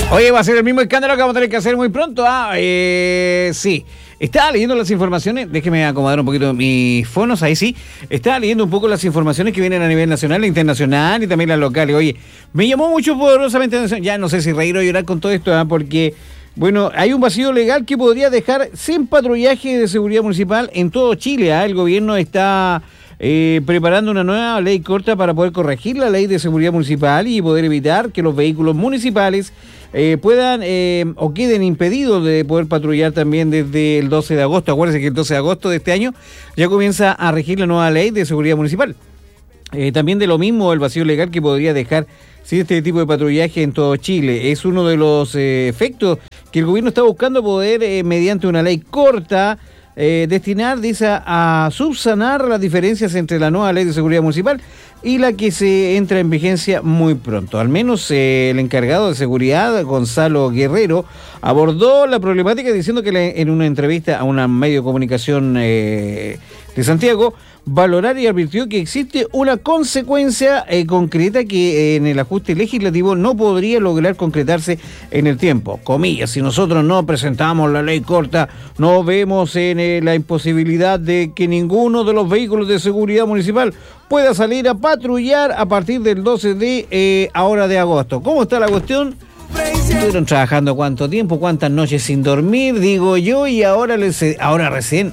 Oye, va a ser el mismo escándalo que vamos a tener que hacer muy pronto. Sí. Estaba leyendo las informaciones, déjeme acomodar un poquito mis fonos, ahí sí. Estaba leyendo un poco las informaciones que vienen a nivel nacional, internacional y también las locales. Oye, me llamó mucho poderosamente, ya no sé si reír o llorar con todo esto, porque, bueno, hay un vacío legal que podría dejar sin patrullaje de seguridad municipal en todo Chile. El gobierno está preparando una nueva ley corta para poder corregir la ley de seguridad municipal y poder evitar que los vehículos municipales puedan o queden impedidos de poder patrullar también desde el 12 de agosto. Acuérdense que el 12 de agosto de este año ya comienza a regir la nueva ley de seguridad municipal. También de lo mismo el vacío legal que podría dejar este tipo de patrullaje en todo Chile. Es uno de los efectos que el gobierno está buscando poder, mediante una ley corta, destinar, dice, a subsanar las diferencias entre la nueva ley de seguridad municipal y la que se entra en vigencia muy pronto. Al menos el encargado de seguridad, Gonzalo Guerrero, abordó la problemática diciendo que en una entrevista a una medio de comunicación de Santiago, valorar y advirtió que existe una consecuencia concreta que en el ajuste legislativo no podría lograr concretarse en el tiempo. Comillas, si nosotros no presentamos la ley corta, no vemos en la imposibilidad de que ninguno de los vehículos de seguridad municipal pueda salir a patrullar a partir del 12 de ahora de agosto. ¿Cómo está la cuestión? Estuvieron trabajando cuánto tiempo, cuántas noches sin dormir, digo yo, y ahora recién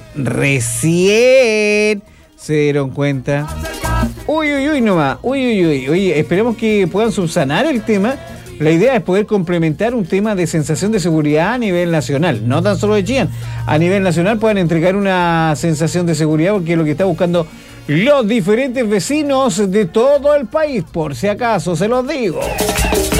se dieron cuenta. Uy, nomás. Oye, esperemos que puedan subsanar el tema. La idea es poder complementar un tema de sensación de seguridad a nivel nacional, no tan solo de Chillán. A nivel nacional puedan entregar una sensación de seguridad, porque es lo que está buscando los diferentes vecinos de todo el país, por si acaso se los digo.